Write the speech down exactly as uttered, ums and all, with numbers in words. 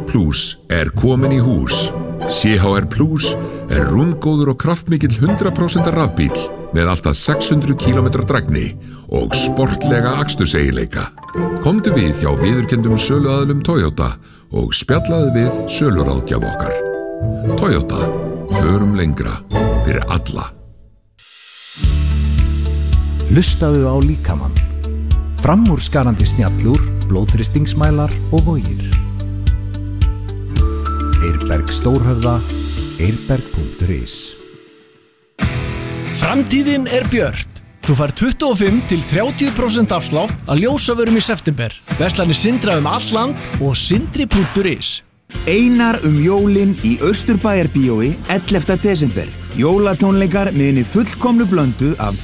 Plus er komin í hús. C H R Plus er rúmgóður og kraftmikill hundrað prósent rafbíll með alltaf sex hundruð kílómetra drægni og sportlega aksturseiginleika. Komdu við hjá viðurkenndum söluaðilum Toyota og spjallaðu við söluráðgjaf okkar. Toyota, förum lengra fyrir alla. Hlustaðu á líkamann. Framúrskarandi snjallúr, blóðþrýstingsmælar og vogir. Eirberg Stórhöfða, eirberg punktur is. Framtíðin er björt. Þú fær tuttugu og fimm til þrjátíu prósent afslátt að ljósavörum í september. Verslanir Sindra um allt land og sindri punktur is. Einar um jólin í Austurbæjarbíói ellefta desember. Jólatónleikar með henni fullkomnu blöndu af